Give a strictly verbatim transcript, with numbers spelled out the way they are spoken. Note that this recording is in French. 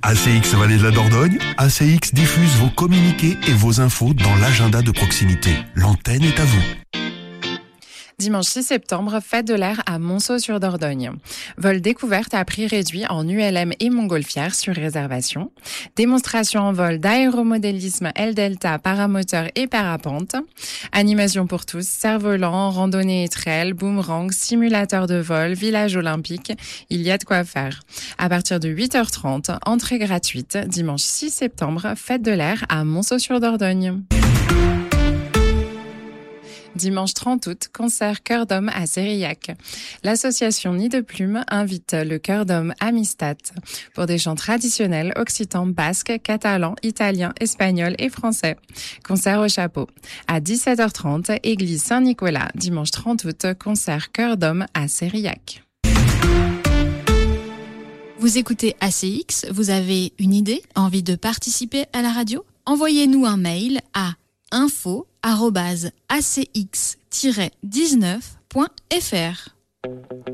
A C X Vallée de la Dordogne, A C X diffuse vos communiqués et vos infos dans l'agenda de proximité. L'antenne est à vous. Dimanche six septembre, fête de l'air à Monceau-sur-Dordogne. Vol découverte à prix réduit en U L M et montgolfière sur réservation. Démonstration en vol d'aéromodélisme L-Delta, paramoteur et parapente. Animation pour tous, cerf-volant, randonnée et trail, boomerang, simulateur de vol, village olympique. Il y a de quoi faire. À partir de huit heures trente, entrée gratuite. Dimanche six septembre, fête de l'air à Monceau-sur-Dordogne. Dimanche trente août, concert Cœur d'Homme à Sérillac. L'association Nid de Plume invite le Cœur d'Homme Amistad pour des chants traditionnels occitans, basques, catalans, italiens, espagnols et français. Concert au chapeau. À dix-sept heures trente, église Saint-Nicolas. Dimanche trente août, concert Cœur d'Homme à Sérillac. Vous écoutez A C X, vous avez une idée, envie de participer à la radio ? Envoyez-nous un mail à info arobase a c x tiret dix-neuf point f r.